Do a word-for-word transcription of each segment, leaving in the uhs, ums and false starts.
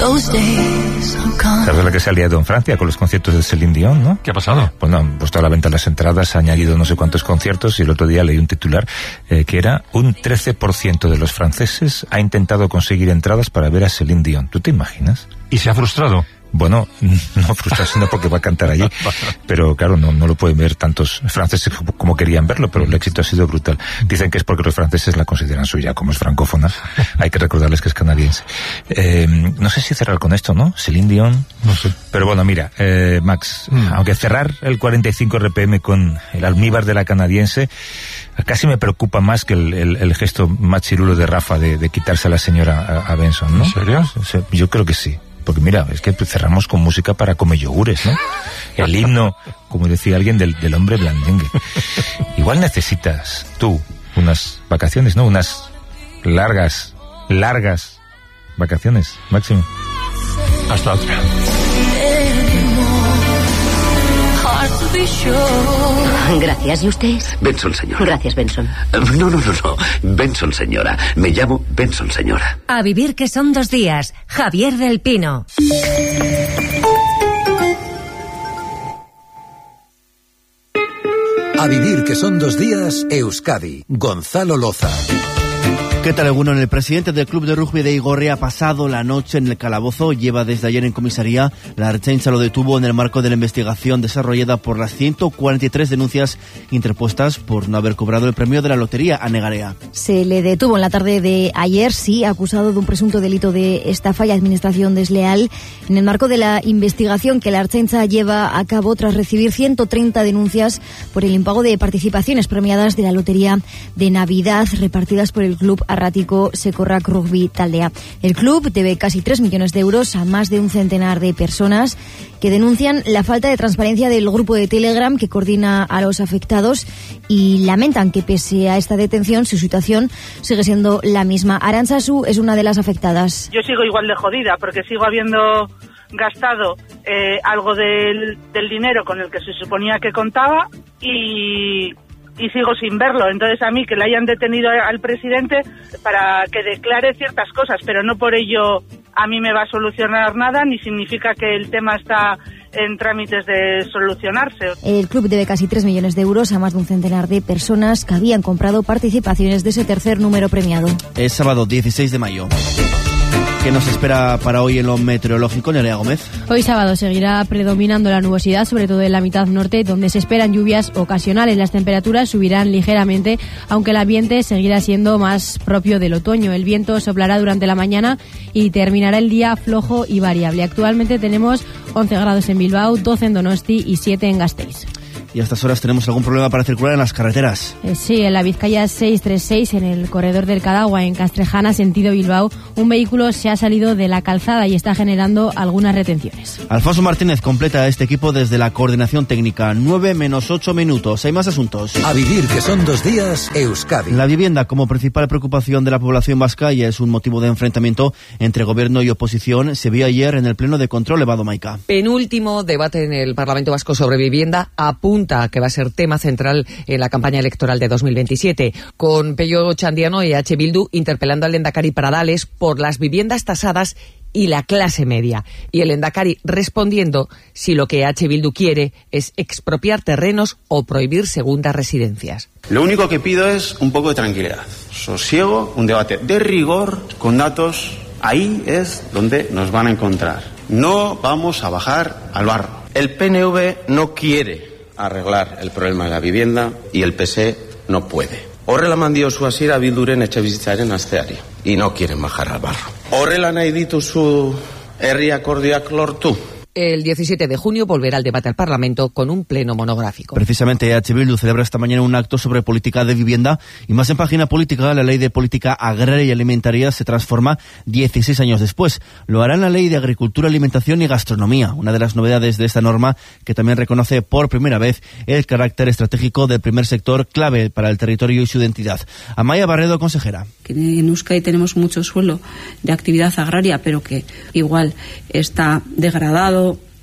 ¿Sabes la que se ha liado en Francia con los conciertos de Céline Dion, no? ¿Qué ha pasado? Pues no, han puesto a la venta las entradas, ha añadido no sé cuántos conciertos y el otro día leí un titular eh, que era un trece por ciento de los franceses ha intentado conseguir entradas para ver a Céline Dion. ¿Tú te imaginas? ¿Y se ha frustrado? Bueno, no frustrarse no porque va a cantar allí, pero claro, no, no lo pueden ver tantos franceses como querían verlo, pero el éxito ha sido brutal. Dicen que es porque los franceses la consideran suya, como es francófona, hay que recordarles que es canadiense. Eh, no sé si cerrar con esto, ¿no? Céline Dion, no sé. Pero bueno, mira, eh, Max, mm. aunque cerrar el cuarenta y cinco R P M con el almíbar de la canadiense, casi me preocupa más que el, el, el gesto más chirulo de Rafa de, de quitarse a la señora a, a Benson, ¿no? ¿En serio? Yo creo que sí. Porque mira, es que cerramos con música para comer yogures, ¿no? El himno, como decía alguien, del, del hombre blandengue. Igual necesitas tú unas vacaciones, ¿no? Unas largas, largas vacaciones, Máximo. Hasta otra. Gracias, ¿y usted? Benson, señora. Gracias, Benson. No, no, no, no. Benson, señora. Me llamo Benson, señora. A vivir que son dos días. Javier del Pino. A vivir que son dos días, Euskadi. Gonzalo Loza. ¿Qué tal, Egunon? El presidente del club de rugby de Igorre ha pasado la noche en el calabozo. Lleva desde ayer en comisaría. La Ertzaintza lo detuvo en el marco de la investigación desarrollada por las ciento cuarenta y tres denuncias interpuestas por no haber cobrado el premio de la lotería a Negarea. Se le detuvo en la tarde de ayer, sí, acusado de un presunto delito de estafa y administración desleal en el marco de la investigación que la Ertzaintza lleva a cabo tras recibir ciento treinta denuncias por el impago de participaciones premiadas de la lotería de Navidad repartidas por el club Arrático Sekorrak Rugby Taldea. El club debe casi tres millones de euros a más de un centenar de personas que denuncian la falta de transparencia del grupo de Telegram que coordina a los afectados y lamentan que pese a esta detención su situación sigue siendo la misma. Arantxa Su es una de las afectadas. Yo sigo igual de jodida porque sigo habiendo gastado eh, algo del, del dinero con el que se suponía que contaba y... y sigo sin verlo. Entonces a mí que le hayan detenido al presidente para que declare ciertas cosas, pero no por ello a mí me va a solucionar nada, ni significa que el tema está en trámites de solucionarse. El club debe casi tres millones de euros a más de un centenar de personas que habían comprado participaciones de ese tercer número premiado. Es sábado dieciséis de mayo. ¿Qué nos espera para hoy en lo meteorológico, Nerea Gómez? Hoy sábado seguirá predominando la nubosidad, sobre todo en la mitad norte, donde se esperan lluvias ocasionales. Las temperaturas subirán ligeramente, aunque el ambiente seguirá siendo más propio del otoño. El viento soplará durante la mañana y terminará el día flojo y variable. Actualmente tenemos once grados en Bilbao, doce en Donosti y siete en Gasteiz. ¿Y a estas horas tenemos algún problema para circular en las carreteras? Eh, sí, en la Vizcaya seiscientos treinta y seis, en el corredor del Cadagua, en Castrejana, sentido Bilbao, un vehículo se ha salido de la calzada y está generando algunas retenciones. Alfonso Martínez completa este equipo desde la coordinación técnica. nueve menos ocho minutos. Hay más asuntos. A vivir que son dos días, Euskadi. La vivienda como principal preocupación de la población vasca y es un motivo de enfrentamiento entre gobierno y oposición. Se vio ayer en el pleno de control. Evado Maica. Penúltimo debate en el Parlamento Vasco sobre vivienda a punto que va a ser tema central en la campaña electoral de dos mil veintisiete, con Pello Chandiano y H. Bildu interpelando al Lehendakari Pradales por las viviendas tasadas y la clase media. Y el Lehendakari respondiendo si lo que H. Bildu quiere es expropiar terrenos o prohibir segundas residencias. Lo único que pido es un poco de tranquilidad, sosiego, un debate de rigor, con datos. Ahí es donde nos van a encontrar. No vamos a bajar al barro. El P N V no quiere arreglar el problema de la vivienda y el P S E no puede. Horrela mandio zu hasiera Bilduren etxebizitzaren asteari y no quieren bajar al barro. Horrela nahi dituzu herri akordioak lortu. El diecisiete de junio volverá el debate al Parlamento con un pleno monográfico. Precisamente H. Bildu celebra esta mañana un acto sobre política de vivienda y más en página política, la ley de política agraria y alimentaria se transforma dieciséis años después. Lo hará en la ley de agricultura, alimentación y gastronomía, una de las novedades de esta norma que también reconoce por primera vez el carácter estratégico del primer sector clave para el territorio y su identidad. Amaya Barredo, consejera. En Euskadi tenemos mucho suelo de actividad agraria, pero que igual está degradado,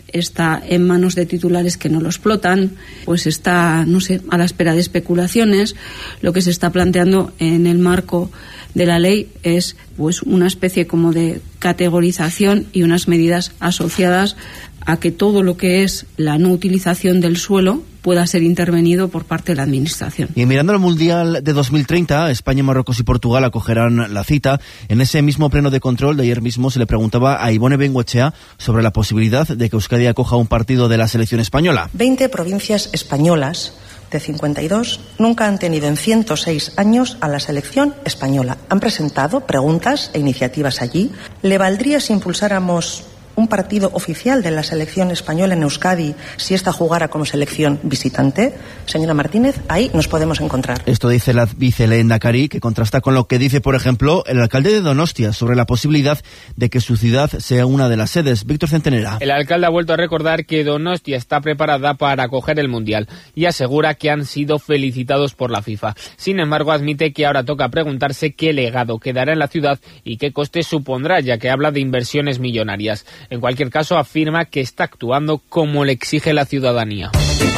está en manos de titulares que no lo explotan, pues está, no sé, a la espera de especulaciones. Lo que se está planteando en el marco de la ley es pues una especie como de categorización y unas medidas asociadas a que todo lo que es la no utilización del suelo pueda ser intervenido por parte de la Administración. Y mirando al Mundial de dos mil treinta, España, Marruecos y Portugal acogerán la cita. En ese mismo pleno de control de ayer mismo se le preguntaba a Ibone Bengoechea sobre la posibilidad de que Euskadi acoja un partido de la selección española. veinte provincias españolas de cincuenta y dos nunca han tenido en ciento seis años a la selección española. Han presentado preguntas e iniciativas allí. ¿Le valdría si impulsáramos un partido oficial de la selección española en Euskadi si esta jugara como selección visitante? Señora Martínez, ahí nos podemos encontrar. Esto dice la vicelehendakari, que contrasta con lo que dice, por ejemplo, el alcalde de Donostia sobre la posibilidad de que su ciudad sea una de las sedes. Víctor Centenera. El alcalde ha vuelto a recordar que Donostia está preparada para acoger el Mundial y asegura que han sido felicitados por la FIFA. Sin embargo, admite que ahora toca preguntarse qué legado quedará en la ciudad y qué coste supondrá, ya que habla de inversiones millonarias. En cualquier caso, afirma que está actuando como le exige la ciudadanía.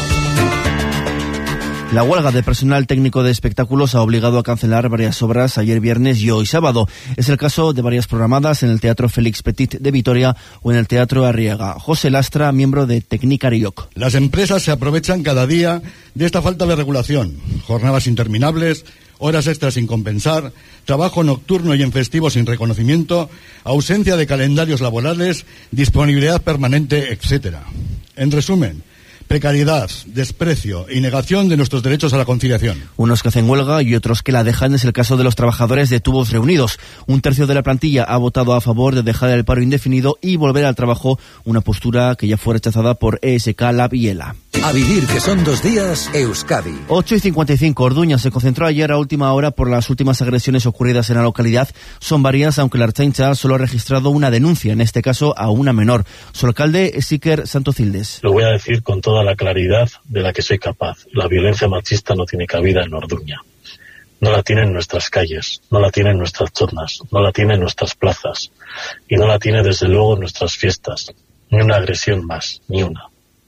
La huelga de personal técnico de espectáculos ha obligado a cancelar varias obras ayer viernes y hoy sábado. Es el caso de varias programadas en el Teatro Félix Petit de Vitoria o en el Teatro Arriaga. José Lastra, miembro de Tecnicarioc. Las empresas se aprovechan cada día de esta falta de regulación. Jornadas interminables, horas extras sin compensar, trabajo nocturno y en festivos sin reconocimiento, ausencia de calendarios laborales, disponibilidad permanente, etcétera. En resumen, precariedad, desprecio y negación de nuestros derechos a la conciliación. Unos que hacen huelga y otros que la dejan es el caso de los trabajadores de Tubos Reunidos. Un tercio de la plantilla ha votado a favor de dejar el paro indefinido y volver al trabajo, una postura que ya fue rechazada por E S K, Lab y ELA. A vivir, que son dos días, Euskadi. ocho y cincuenta y cinco, Orduña se concentró ayer a última hora por las últimas agresiones ocurridas en la localidad. Son varias, aunque la Ertzaintza solo ha registrado una denuncia, en este caso a una menor. Su alcalde es Iker Santocildes. Lo voy a decir con toda la claridad de la que soy capaz. La violencia machista no tiene cabida en Orduña. No la tiene en nuestras calles, no la tiene en nuestras zonas, no la tiene en nuestras plazas y no la tiene desde luego en nuestras fiestas. Ni una agresión más, ni una.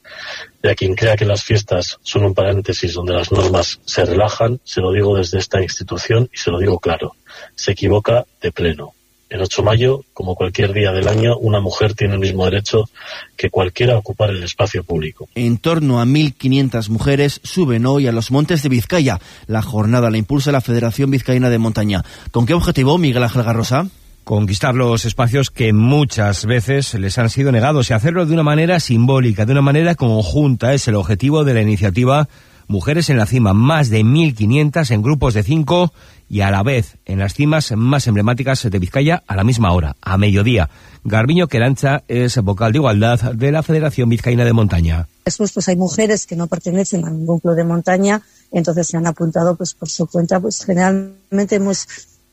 Y a quien crea que las fiestas son un paréntesis donde las normas se relajan, se lo digo desde esta institución y se lo digo claro, se equivoca de pleno. El ocho de mayo, como cualquier día del año, una mujer tiene el mismo derecho que cualquiera a ocupar el espacio público. En torno a mil quinientas mujeres suben hoy a los montes de Vizcaya. La jornada la impulsa la Federación Vizcaína de Montaña. ¿Con qué objetivo, Miguel Ángel Garrosa? Conquistar los espacios que muchas veces les han sido negados y hacerlo de una manera simbólica, de una manera conjunta. Es el objetivo de la iniciativa Mujeres en la Cima, más de mil quinientas en grupos de cinco y a la vez en las cimas más emblemáticas de Vizcaya a la misma hora, a mediodía. Garbiño Querancha es vocal de igualdad de la Federación Vizcaína de Montaña. Después pues hay mujeres que no pertenecen a ningún club de montaña, entonces se han apuntado pues por su cuenta. Pues generalmente hemos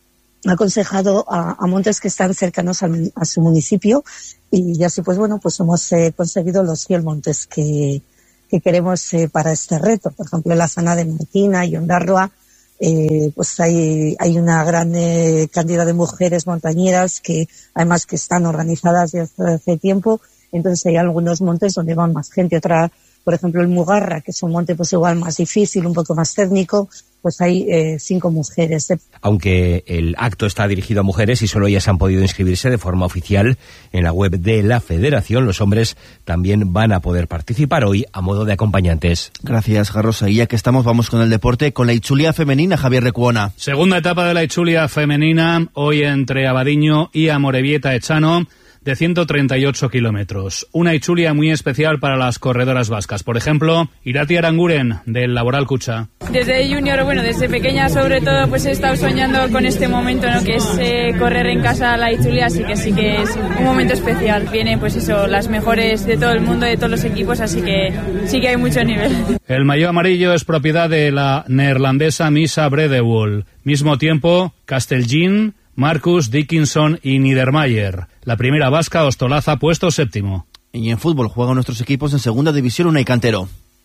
aconsejado a, a montes que están cercanos a, a su municipio y así pues bueno pues hemos eh, conseguido los cien montes que, que queremos eh, para este reto. Por ejemplo, en la zona de Martina y Ondarroa eh, pues hay, hay una gran eh, cantidad de mujeres montañeras que además que están organizadas desde hace tiempo, entonces hay algunos montes donde van más gente. Otra, por ejemplo, el Mugarra, que es un monte pues igual más difícil, un poco más técnico, pues hay eh, cinco mujeres. Aunque el acto está dirigido a mujeres y solo ellas han podido inscribirse de forma oficial en la web de la Federación, los hombres también van a poder participar hoy a modo de acompañantes. Gracias, Garrosa. Y ya que estamos, vamos con el deporte, con la Itzulia femenina, Javier Recuona. Segunda etapa de la Itzulia femenina, hoy entre Abadiño y Amorebieta Echano, de ciento treinta y ocho kilómetros. Una Itzulia muy especial para las corredoras vascas. Por ejemplo, Irati Aranguren, del Laboral Cucha. Desde junior, bueno, desde pequeña sobre todo, pues he estado soñando con este momento, ¿no? Que es eh, correr en casa la Itzulia, así que sí que es un momento especial. Vienen, pues eso, las mejores de todo el mundo, de todos los equipos, así que sí que hay mucho nivel. El maillot amarillo es propiedad de la neerlandesa Misa Bredewol. Mismo tiempo, Castellgin, Marcus, Dickinson y Niedermayer. La primera vasca, Ostolaza, puesto séptimo. Y en fútbol juegan nuestros equipos en segunda división, Unai Cantero.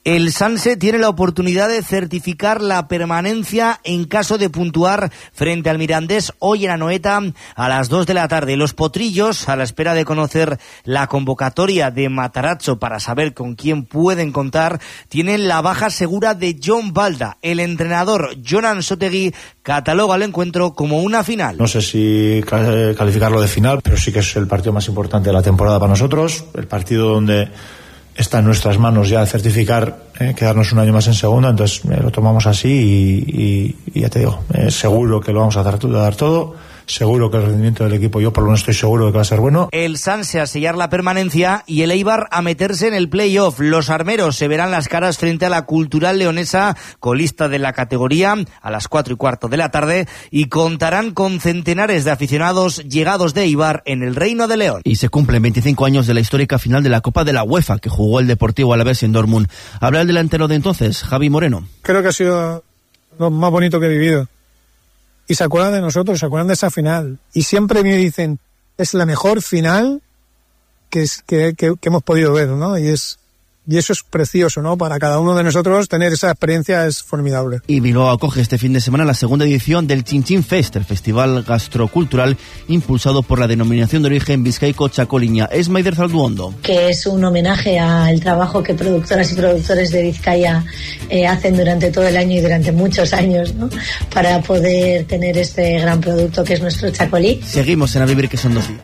El Sanse tiene la oportunidad de certificar la permanencia en caso de puntuar frente al Mirandés hoy en Anoeta a las dos de la tarde. Los potrillos, a la espera de conocer la convocatoria de Matarazzo para saber con quién pueden contar, tienen la baja segura de John Balda. El entrenador Jonan Sotegui cataloga el encuentro como una final. No sé si calificarlo de final, pero sí que es el partido más importante de la temporada para nosotros, el partido donde está en nuestras manos ya certificar, eh, quedarnos un año más en segunda, entonces eh, lo tomamos así y, y, y ya te digo, eh, seguro que lo vamos a dar, a dar todo. Seguro que el rendimiento del equipo, yo por lo menos estoy seguro de que va a ser bueno. El Sanse a sellar la permanencia y el Eibar a meterse en el play-off. Los armeros se verán las caras frente a la Cultural Leonesa, colista de la categoría, a las cuatro y cuarto de la tarde, y contarán con centenares de aficionados llegados de Eibar en el Reino de León. Y se cumplen veinticinco años de la histórica final de la Copa de la UEFA que jugó el Deportivo Alavés en Dortmund. Habla el delantero de entonces, Javi Moreno. Creo que ha sido lo más bonito que he vivido. Y se acuerdan de nosotros, se acuerdan de esa final. Y siempre me dicen, es la mejor final que, es, que, que, que hemos podido ver, ¿no? Y es y eso es precioso, ¿no? Para cada uno de nosotros tener esa experiencia es formidable. Y Bilbao acoge este fin de semana la segunda edición del Chin Chin Fest, el festival gastrocultural impulsado por la denominación de origen Bizkaiko Txakoliña. Es Maider Zalduondo. Que es un homenaje al trabajo que productoras y productores de Vizcaya eh, hacen durante todo el año y durante muchos años, ¿no? Para poder tener este gran producto que es nuestro txakolí. Seguimos en A Vivir, que son dos días.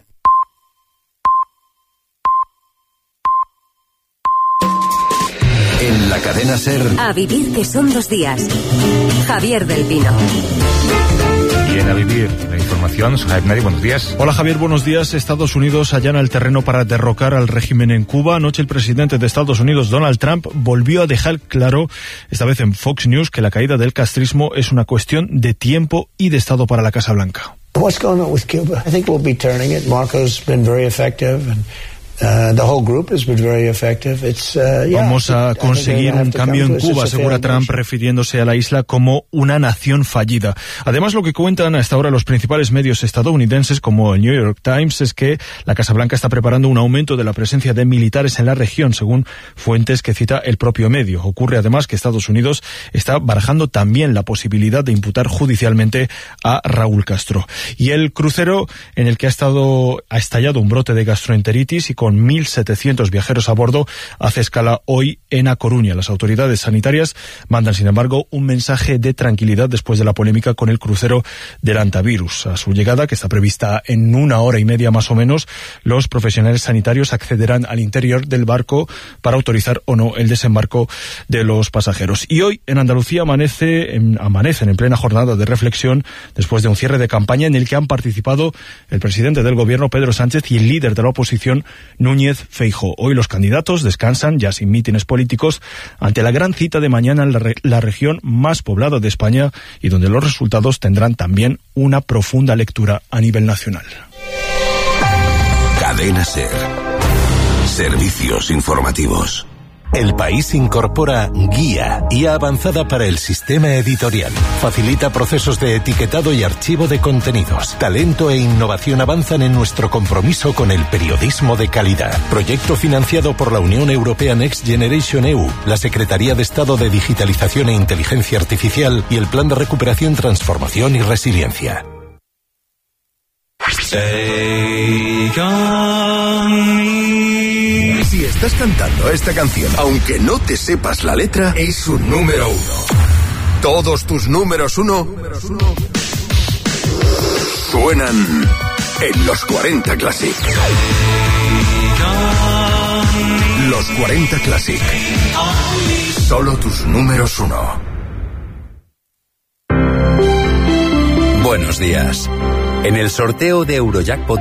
En la cadena SER. A Vivir, que son dos días. Javier del Pino. Y en A Vivir, la información, Sohaib Nari, buenos días. Hola Javier, buenos días. Estados Unidos allana el terreno para derrocar al régimen en Cuba. Anoche el presidente de Estados Unidos, Donald Trump, volvió a dejar claro, esta vez en Fox News, que la caída del castrismo es una cuestión de tiempo y de Estado para la Casa Blanca. What's going on with Cuba? I think we'll be turning it. Marco's been very effective and Uh, the whole group has been very effective. It's, uh, yeah, Vamos a conseguir un cambio en Cuba, asegura Trump, refiriéndose a la isla como una nación fallida. Además, lo que cuentan hasta ahora los principales medios estadounidenses, como el New York Times, es que la Casa Blanca está preparando un aumento de la presencia de militares en la región, según fuentes que cita el propio medio. Ocurre además que Estados Unidos está barajando también la posibilidad de imputar judicialmente a Raúl Castro. Y el crucero en el que ha estado ha estallado un brote de gastroenteritis y con mil setecientos viajeros a bordo hace escala hoy en A Coruña. Las autoridades sanitarias mandan, sin embargo, un mensaje de tranquilidad después de la polémica con el crucero del Antivirus. A su llegada, que está prevista en una hora y media más o menos, los profesionales sanitarios accederán al interior del barco para autorizar o no el desembarco de los pasajeros. Y hoy en Andalucía amanece, en, amanecen en plena jornada de reflexión después de un cierre de campaña en el que han participado el presidente del gobierno, Pedro Sánchez, y el líder de la oposición, Núñez Feijóo. Hoy los candidatos descansan, ya sin mítines políticos, ante la gran cita de mañana en la, re la región más poblada de España y donde los resultados tendrán también una profunda lectura a nivel nacional. Cadena SER. Servicios informativos. El País incorpora Guía, guía avanzada para el sistema editorial. Facilita procesos de etiquetado y archivo de contenidos. Talento e innovación avanzan en nuestro compromiso con el periodismo de calidad. Proyecto financiado por la Unión Europea Next Generation E U, la Secretaría de Estado de Digitalización e Inteligencia Artificial y el Plan de Recuperación, Transformación y Resiliencia. Take on me. Si estás cantando esta canción, aunque no te sepas la letra, es un número uno. Todos tus números uno suenan en los cuarenta Classic. Los cuarenta Classic. Solo tus números uno. Buenos días. En el sorteo de Eurojackpot